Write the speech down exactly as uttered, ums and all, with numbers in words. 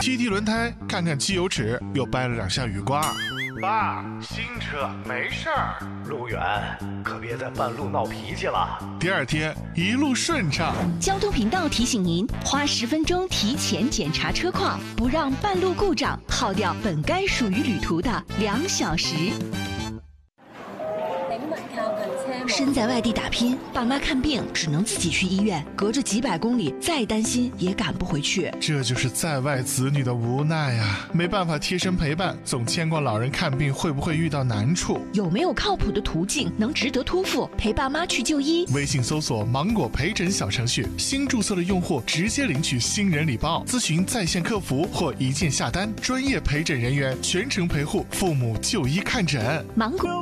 踢踢轮胎，看看汽油尺，又掰了两下雨刮。 爸，新车没事儿，路远可别在半路闹脾气了。 第二天一路顺畅。 交通频道提醒您，花十分钟提前检查车况，不让半路故障耗掉本该属于旅途的两小时。身在外地打拼，爸妈看病只能自己去医院，隔着几百公里，再担心也赶不回去。 这就是在外子女的无奈啊！没办法贴身陪伴，总牵挂老人看病会不会遇到难处？ 有没有靠谱的途径能值得托付陪爸妈去就医？ 微信搜索芒果陪诊小程序，新注册的用户直接领取新人礼包，咨询在线客服或一键下单，专业陪诊人员全程陪护父母就医看诊。 芒果。